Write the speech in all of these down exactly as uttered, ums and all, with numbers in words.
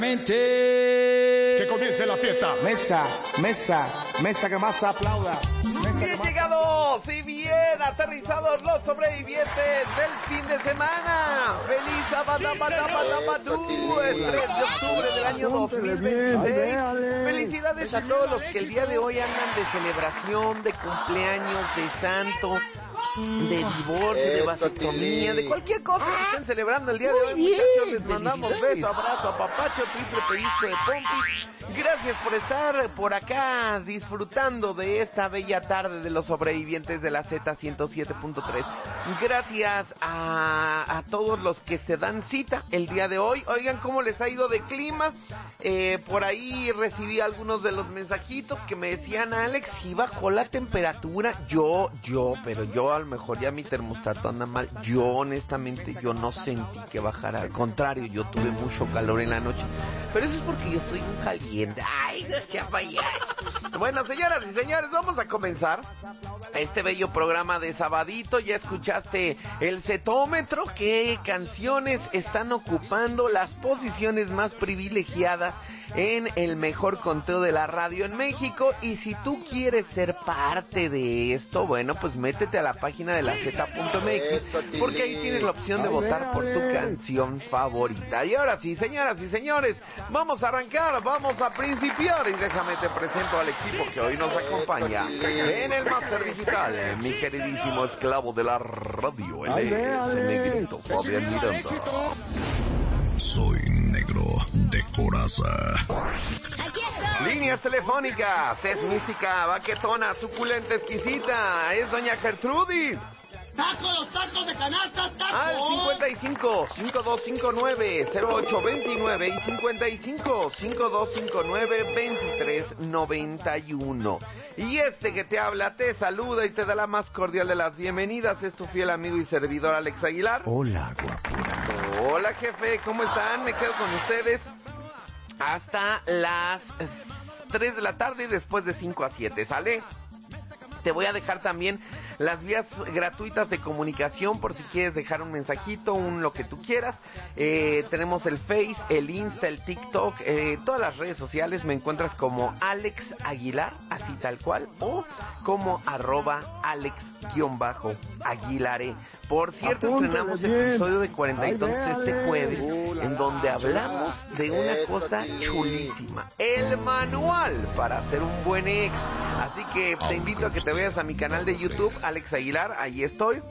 Que comience la fiesta. Mesa, mesa, mesa que más aplauda. Mesa Bien más... llegados y bien aterrizados los sobrevivientes del fin de semana. ¡Feliz Abadabatabadabadú! El tres de octubre del año dos mil veintiséis. Felicidades a todos los que el día de hoy andan de celebración, de cumpleaños, de santo, de divorcio, de vasectomía, de cualquier cosa que estén celebrando el día de hoy. Muchachos, les mandamos beso, abrazo, apapacho, triple pellizco de pompi. Gracias por estar por acá disfrutando de esta bella tarde de los sobrevivientes de la Z ciento siete punto tres. Gracias a, a todos los que se dan cita el día de hoy. Oigan cómo les ha ido de clima. Eh, por ahí recibí algunos de los mensajitos que me decían: Alex, si bajó la temperatura. Yo, yo, pero yo a lo mejor ya mi termostato anda mal. Yo honestamente yo no sentí que bajara. Al contrario, yo tuve mucho calor en la noche. Pero eso es porque yo soy un caliente. Ay, no sea payaso. Bueno, señoras y señores, vamos a comenzar este bello programa de sabadito. Ya escuchaste el cetómetro. ¿Qué canciones están ocupando las posiciones más privilegiadas en el mejor conteo de la radio en México? Y si tú quieres ser parte de esto, bueno, pues métete a la página de la Z punto M X, porque ahí tienes la opción de votar por tu canción favorita. Y ahora sí, señoras y señores, vamos a arrancar, vamos a principiar, y déjame te presento al equipo que hoy nos acompaña en el máster digital, mi queridísimo esclavo de la radio, él es el negrito Fabián Miranda. Soy negro de coraza. Líneas telefónicas, es mística, baquetona, suculenta, exquisita, es doña Gertrudis. ¡Taco, los tacos de canasta, taco! Al cincuenta y cinco, cincuenta y dos cincuenta y nueve, cero ocho veintinueve y cincuenta y cinco, cincuenta y dos cincuenta y nueve, veintitrés noventa y uno. Y este que te habla te saluda y te da la más cordial de las bienvenidas. Es tu fiel amigo y servidor Alex Aguilar. Hola, guapura. Hola, jefe, ¿cómo están? Me quedo con ustedes hasta las tres de la tarde y después de cinco a siete, ¿sale? Te voy a dejar también las vías gratuitas de comunicación por si quieres dejar un mensajito, un lo que tú quieras. Eh, tenemos el Face, el Insta, el TikTok, eh, todas las redes sociales. Me encuentras como Alex Aguilar, así tal cual, o como arroba Alex-Aguilaré. Por cierto, Apúntale estrenamos el episodio de cuarenta y dos este jueves, en donde hablamos de una cosa chulísima: el manual para ser un buen ex. Así que te invito a que te veas a mi canal de YouTube, Alex Aguilar, ahí estoy,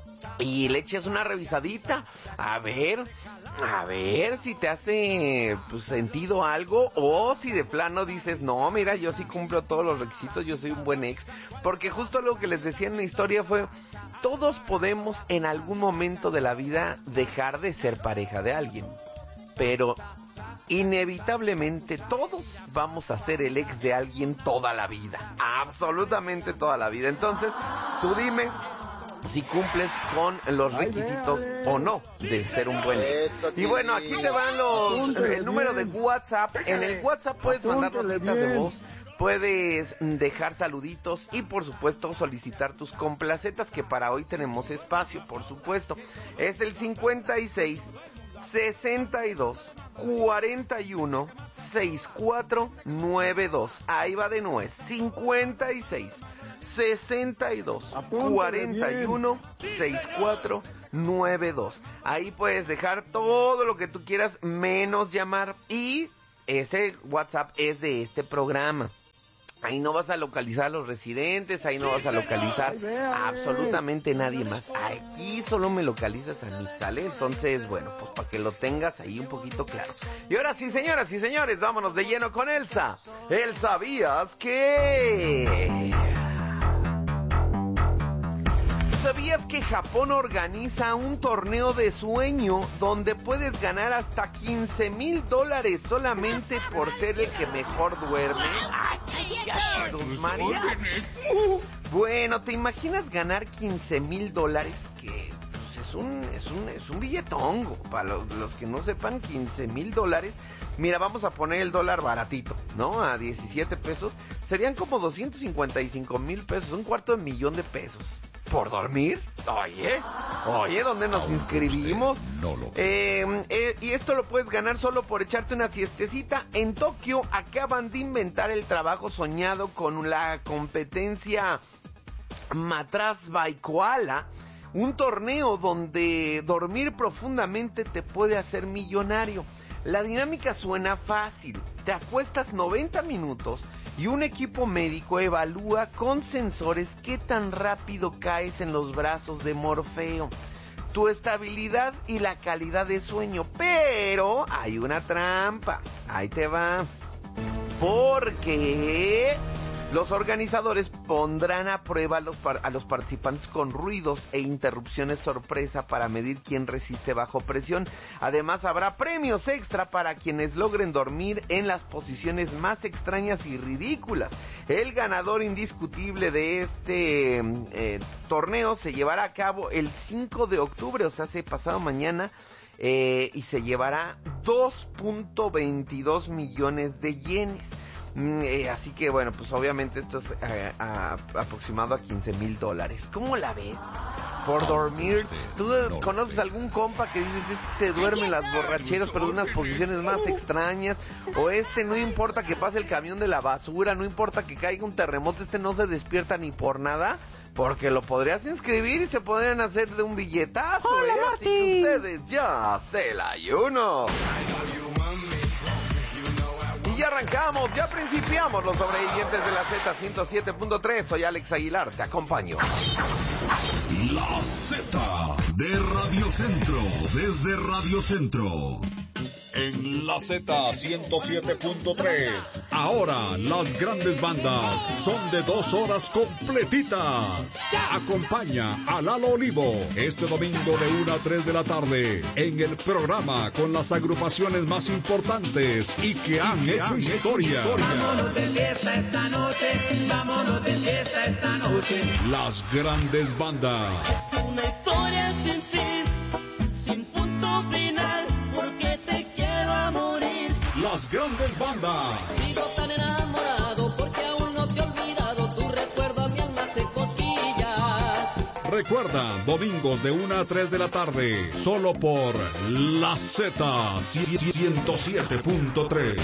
y le eches una revisadita, a ver, a ver si te hace pues sentido algo, o si de plano dices, no, mira, yo sí cumplo todos los requisitos, yo soy un buen ex. Porque justo lo que les decía en la historia fue, todos podemos en algún momento de la vida dejar de ser pareja de alguien, pero inevitablemente todos vamos a ser el ex de alguien toda la vida, absolutamente toda la vida. Entonces, tú dime si cumples con los requisitos o no de ser un buen ex. Y bueno, aquí te van los el número de WhatsApp. En el WhatsApp puedes mandar notitas de voz, puedes dejar saluditos y por supuesto solicitar tus complacetas, que para hoy tenemos espacio, por supuesto. Es el cincuenta y seis, sesenta y dos, cuarenta y uno, sesenta y cuatro noventa y dos. Ahí va de nuez. cincuenta y seis, sesenta y dos, cuarenta y uno, sesenta y cuatro noventa y dos. Ahí puedes dejar todo lo que tú quieras menos llamar, y ese WhatsApp es de este programa. Ahí no vas a localizar a los residentes, ahí no vas a localizar a absolutamente nadie más. Aquí solo me localizas a mí, ¿sale? Entonces, bueno, pues para que lo tengas ahí un poquito claro. Y ahora sí, señoras y señores, vámonos de lleno con Elsa. El ¿sabías que? ¿Sabías que Japón organiza un torneo de sueño donde puedes ganar hasta quince mil dólares solamente por ser el que mejor duerme? ¡Ay, tus mariachis! Uh, bueno, ¿te imaginas ganar quince mil dólares? Que pues, es un es un es un billetongo. Para los, los que no sepan, quince mil dólares. Mira, vamos a poner el dólar baratito, ¿no? A diecisiete pesos. Serían como doscientos cincuenta y cinco mil pesos, un cuarto de millón de pesos. ¿Por dormir? Oye, oye, ¿dónde nos inscribimos? No lo eh, eh, y esto lo puedes ganar solo por echarte una siestecita. En Tokio acaban de inventar el trabajo soñado con la competencia Matraz by Koala, un torneo donde dormir profundamente te puede hacer millonario. La dinámica suena fácil. Te acuestas noventa minutos y un equipo médico evalúa con sensores qué tan rápido caes en los brazos de Morfeo, tu estabilidad y la calidad de sueño. Pero hay una trampa. Ahí te va. Porque los organizadores pondrán a prueba a los, par- a los participantes con ruidos e interrupciones sorpresa para medir quién resiste bajo presión. Además, habrá premios extra para quienes logren dormir en las posiciones más extrañas y ridículas. El ganador indiscutible de este eh, torneo se llevará a cabo el cinco de octubre, o sea, hace pasado mañana, eh, y se llevará dos punto veintidós millones de yenes. Eh, así que bueno, pues obviamente esto es eh, a, aproximado a quince mil dólares. ¿Cómo la ves? Por dormir. ¿Tú conoces algún compa que dices, este se duerme en las borracheras pero de unas posiciones más extrañas? O este, no importa que pase el camión de la basura, no importa que caiga un terremoto, este no se despierta ni por nada, porque lo podrías inscribir y se podrían hacer de un billetazo. Hola, ¿eh? Así que ustedes ya se la ayuno. Y ya arrancamos, ya principiamos los sobrevivientes de la Z ciento siete punto tres. Soy Alex Aguilar, te acompaño. La Z de Radio Centro, desde Radio Centro. En la Z ciento siete punto tres. Ahora las grandes bandas son de dos horas completitas. Acompaña a Lalo Olivo este domingo de una a tres de la tarde en el programa con las agrupaciones más importantes y que han, y que hecho, han historia. hecho historia. Vámonos de fiesta esta noche, vámonos de fiesta esta noche. Las grandes bandas. Es una historia sin fin, sin punto final, porque te quiero a morir. Las grandes bandas. Sigo tan enamorado porque aún no te he olvidado, tu recuerdo a mi alma hace cosquillas. Recuerda, domingos de una a tres de la tarde, solo por la Z ciento siete punto tres.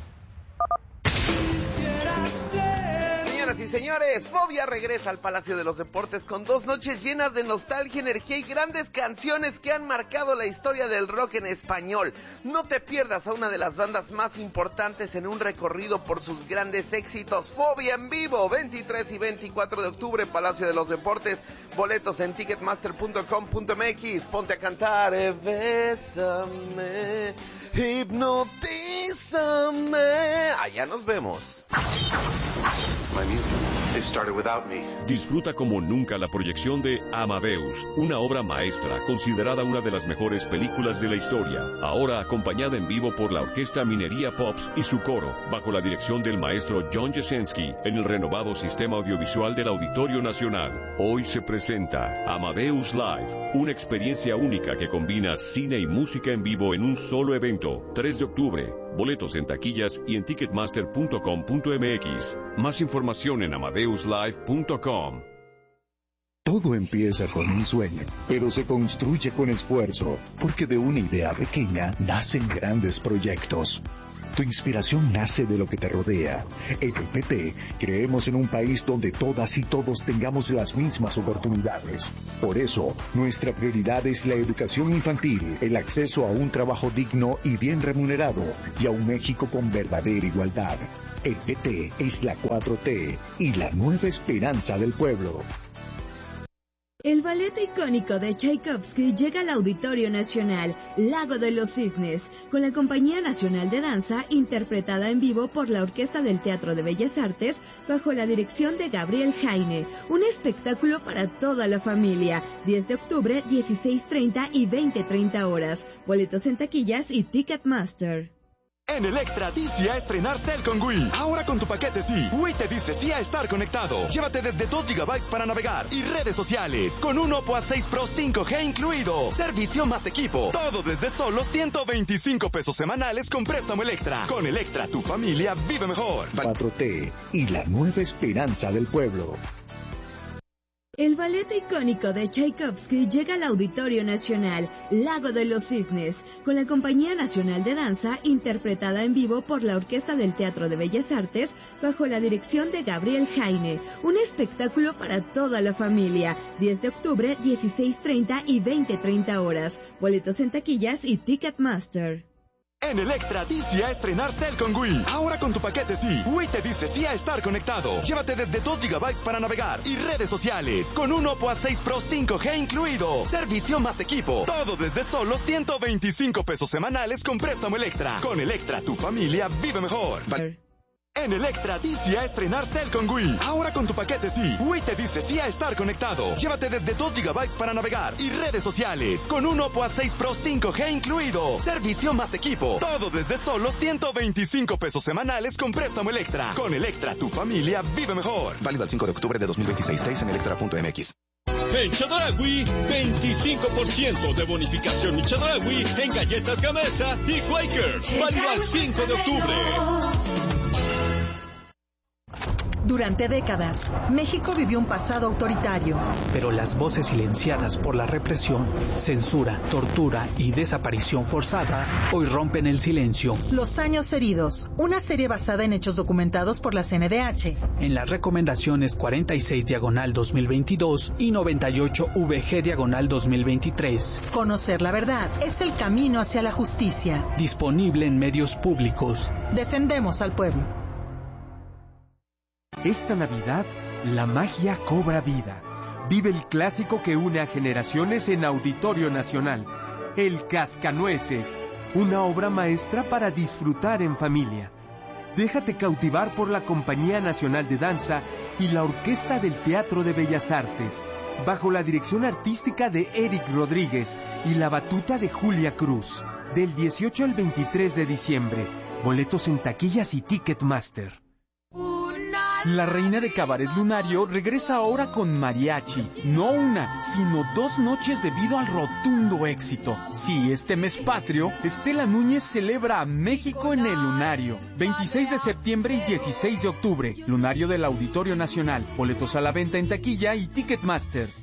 Señoras y señores, Fobia regresa al Palacio de los Deportes con dos noches llenas de nostalgia, energía y grandes canciones que han marcado la historia del rock en español. No te pierdas a una de las bandas más importantes en un recorrido por sus grandes éxitos. Fobia en vivo, veintitrés y veinticuatro de octubre, Palacio de los Deportes. Boletos en ticketmaster punto com punto m x. Ponte a cantar, eh, bésame, hipnotízame. Allá nos vemos. My music, they've started without me. Disfruta como nunca la proyección de Amadeus, una obra maestra considerada una de las mejores películas de la historia. Ahora acompañada en vivo por la Orquesta Minería Pops y su coro, bajo la dirección del maestro John Jasenski, en el renovado sistema audiovisual del Auditorio Nacional. Hoy se presenta Amadeus Live, una experiencia única que combina cine y música en vivo en un solo evento. tres de octubre. Boletos en taquillas y en ticketmaster punto com punto m x. Más información en amadeus live punto com. Todo empieza con un sueño, pero se construye con esfuerzo, porque de una idea pequeña nacen grandes proyectos. Tu inspiración nace de lo que te rodea. En P P T creemos en un país donde todas y todos tengamos las mismas oportunidades. Por eso, nuestra prioridad es la educación infantil, el acceso a un trabajo digno y bien remunerado, y a un México con verdadera igualdad. El P T es la cuatro T y la nueva esperanza del pueblo. El ballet icónico de Tchaikovsky llega al Auditorio Nacional, Lago de los Cisnes, con la Compañía Nacional de Danza, interpretada en vivo por la Orquesta del Teatro de Bellas Artes, bajo la dirección de Gabriel Jaine. Un espectáculo para toda la familia. diez de octubre, dieciséis treinta y veinte treinta horas. Boletos en taquillas y Ticketmaster. En Electra, di sí a estrenar Cell con Wii. Ahora con tu paquete sí, Wii te dice sí a estar conectado. Llévate desde dos gigabytes para navegar y redes sociales. Con un Oppo A seis Pro cinco G incluido. Servicio más equipo. Todo desde solo ciento veinticinco pesos semanales con préstamo Electra. Con Electra, tu familia vive mejor. cuatro T y la nueva esperanza del pueblo. El ballet icónico de Tchaikovsky llega al Auditorio Nacional, Lago de los Cisnes, con la Compañía Nacional de Danza, interpretada en vivo por la Orquesta del Teatro de Bellas Artes, bajo la dirección de Gabriel Jaine. Un espectáculo para toda la familia. diez de octubre, dieciséis treinta y veinte treinta horas. Boletos en taquillas y Ticketmaster. En Electra, di sí a estrenar Cell con Wii. Ahora con tu paquete sí. Wii te dice sí a estar conectado. Llévate desde dos gigabytes para navegar y redes sociales. Con un Oppo A seis Pro cinco G incluido. Servicio más equipo. Todo desde solo ciento veinticinco pesos semanales con préstamo Electra. Con Electra, tu familia vive mejor. En Electra, di sí a estrenar Cell con Wii. Ahora con tu paquete sí. Wii te dice sí a estar conectado. Llévate desde dos gigabytes para navegar y redes sociales. Con un Oppo A seis Pro cinco G incluido. Servicio más equipo. Todo desde solo ciento veinticinco pesos semanales con préstamo Electra. Con Electra, tu familia vive mejor. Válido el cinco de octubre de dos mil veintiséis. Detalles en electra punto m x. En Chedraui, veinticinco por ciento de bonificación en Chedraui en galletas Gamesa y Quakers. Válido al cinco de octubre. Durante décadas, México vivió un pasado autoritario. Pero las voces silenciadas por la represión, censura, tortura y desaparición forzada hoy rompen el silencio. Los años heridos, una serie basada en hechos documentados por la C N D H. En las recomendaciones cuarenta y seis diagonal dos mil veintidós y noventa y ocho V G diagonal dos mil veintitrés. Conocer la verdad es el camino hacia la justicia. Disponible en medios públicos. Defendemos al pueblo. Esta Navidad, la magia cobra vida. Vive el clásico que une a generaciones en Auditorio Nacional, El Cascanueces, una obra maestra para disfrutar en familia. Déjate cautivar por la Compañía Nacional de Danza y la Orquesta del Teatro de Bellas Artes, bajo la dirección artística de Eric Rodríguez y la batuta de Julia Cruz. Del dieciocho al veintitrés de diciembre. Boletos en taquillas y Ticketmaster. La reina de Cabaret Lunario regresa ahora con mariachi. No una, sino dos noches debido al rotundo éxito. Sí, este mes patrio, Estela Núñez celebra a México en el Lunario. veintiséis de septiembre y dieciséis de octubre. Lunario del Auditorio Nacional. Boletos a la venta en taquilla y Ticketmaster.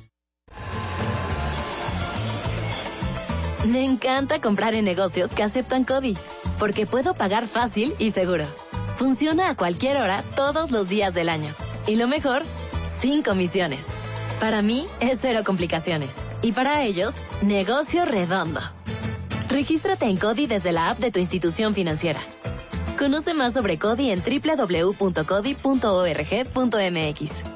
Me encanta comprar en negocios que aceptan CODI, porque puedo pagar fácil y seguro. Funciona a cualquier hora, todos los días del año. Y lo mejor, sin comisiones. Para mí, es cero complicaciones. Y para ellos, negocio redondo. Regístrate en CODI desde la app de tu institución financiera. Conoce más sobre CODI en doble u doble u doble u punto codi punto org punto m x.